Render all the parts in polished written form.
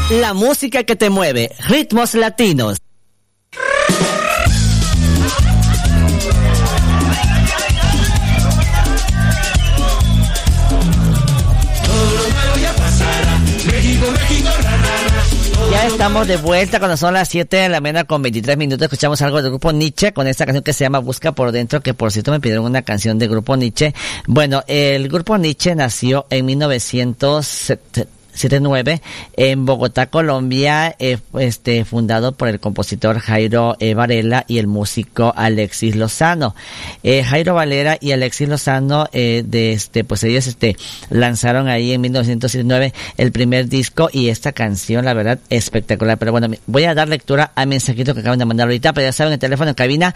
La música que te mueve, ritmos latinos. Ya estamos de vuelta cuando son las 7 de la mañana con 23 minutos. Escuchamos algo del grupo Nietzsche con esta canción que se llama Busca por Dentro, que por cierto me pidieron una canción del grupo Nietzsche. Bueno, el grupo Nietzsche nació en 1979 en Bogotá, Colombia, fundado por el compositor Jairo Varela y el músico Alexis Lozano. Jairo Varela y Alexis Lozano, pues ellos lanzaron ahí en 1979 el primer disco, y esta canción, la verdad, espectacular. Pero bueno, voy a dar lectura al mensajito que acaban de mandar ahorita, pero ya saben, el teléfono en cabina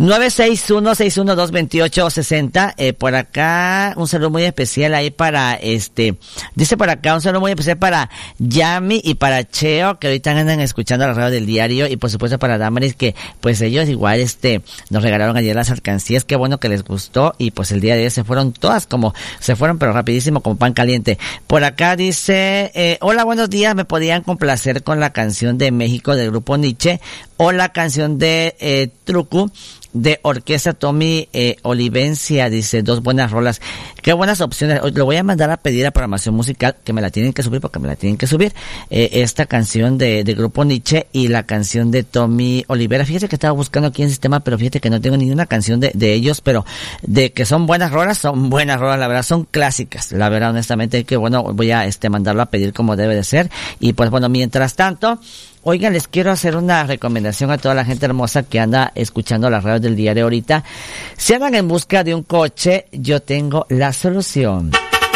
961-612-2860. Por acá, un saludo muy especial ahí para dice por acá, un saludo muy especial para Yami y para Cheo, que ahorita andan escuchando la radio del diario, y por supuesto para Damaris, que pues ellos igual nos regalaron ayer las alcancías. Qué bueno que les gustó, y pues el día de hoy se fueron pero rapidísimo como pan caliente. Por acá dice, hola, buenos días, me podían complacer con la canción de México del grupo Nietzsche o la canción de Truco de Orquesta Tommy Olivencia. Dice, dos buenas rolas, qué buenas opciones. Lo voy a mandar a pedir a programación musical, que me la tienen que subir, porque me la tienen que subir, esta canción de Grupo Nietzsche y la canción de Tommy Olivera. Fíjate que estaba buscando aquí en el sistema, pero fíjate que no tengo ninguna canción de ellos, pero de que son buenas rolas, la verdad, son clásicas, la verdad, honestamente, que bueno, voy a mandarlo a pedir como debe de ser. Y pues bueno, mientras tanto, oigan, les quiero hacer una recomendación a toda la gente hermosa que anda escuchando las radios del diario ahorita. Si andan en busca de un coche, yo tengo la solución.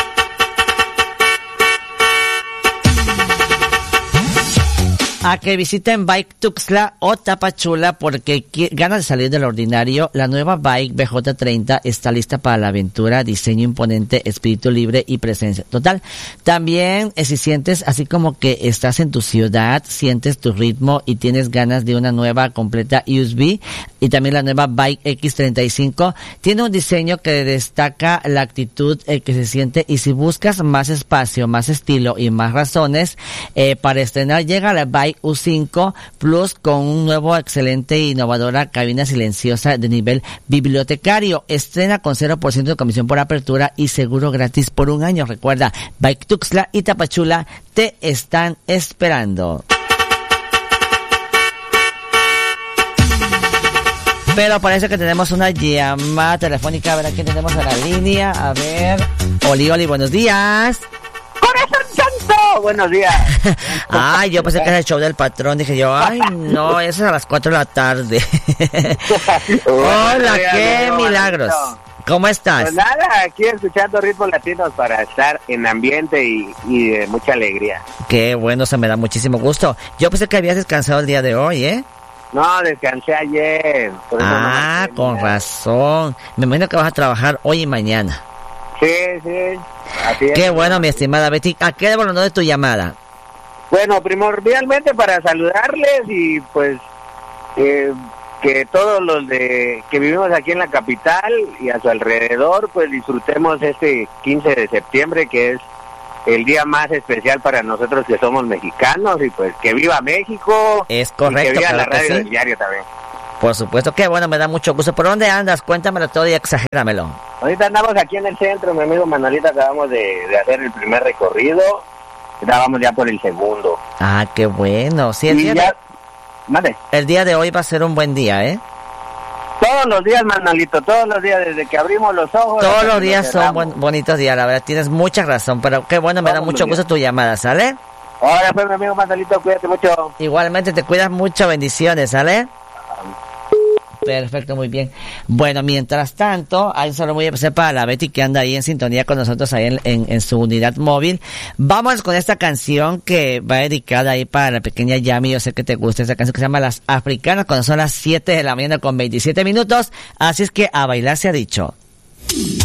A que visiten Bike Tuxtla o Tapachula, porque ganas de salir del ordinario. La nueva Bike BJ30 está lista para la aventura, diseño imponente, espíritu libre y presencia total. También, si sientes así como que estás en tu ciudad, sientes tu ritmo y tienes ganas de una nueva completa USB, y también la nueva Bike X35 tiene un diseño que destaca la actitud que se siente, y si buscas más espacio, más estilo y más razones para estrenar, llega la Bike U5 Plus con un nuevo excelente e innovadora cabina silenciosa de nivel bibliotecario. Estrena con 0% de comisión por apertura y seguro gratis por un año. Recuerda, Bike Tuxtla y Tapachula te están esperando. Pero parece que tenemos una llamada telefónica. A ver a quién tenemos en la línea. A ver. Oli, buenos días. ¡Corazón santo! Buenos días. Ay, yo pensé que era el show del patrón. Dije yo, ay, no, eso es a las 4 de la tarde. Hola, qué milagros. ¿Cómo estás? Pues nada, aquí escuchando ritmos latinos para estar en ambiente y de mucha alegría. Qué bueno, se me da muchísimo gusto. Yo pensé que habías descansado el día de hoy, ¿eh? No, descansé ayer. Ah, con razón. Me imagino que vas a trabajar hoy y mañana. Sí. Así es. Qué bueno, mi estimada Betty. ¿A qué debo de tu llamada? Bueno, primordialmente para saludarles y pues que todos los que vivimos aquí en la capital y a su alrededor, pues disfrutemos este 15 de septiembre, que es el día más especial para nosotros que somos mexicanos, y pues que viva México. Es correcto, y que viva claro la radio sí. del diario también. Por supuesto, qué bueno, me da mucho gusto. ¿Por dónde andas? Cuéntamelo todo y exagéramelo. Ahorita andamos aquí en el centro, mi amigo Manolito, acabamos de hacer el primer recorrido, estábamos ya por el segundo. Ah, qué bueno. Sí, el día de hoy va a ser un buen día, ¿eh? Todos los días, Manolito, todos los días, desde que abrimos los ojos. Todos los días son bonitos días, la verdad, tienes mucha razón, pero qué bueno, me da mucho gusto tu llamada, ¿sale? Ahora pues, mi amigo Manolito, cuídate mucho. Igualmente, te cuidas mucho, bendiciones, ¿sale? Perfecto, muy bien. Bueno, mientras tanto, hay un saludo muy especial para la Betty, que anda ahí en sintonía con nosotros ahí en su unidad móvil. Vamos con esta canción que va dedicada ahí para la pequeña Yami. Yo sé que te gusta esta canción que se llama Las Africanas, cuando son las 7 de la mañana con 27 minutos. Así es que a bailar se ha dicho.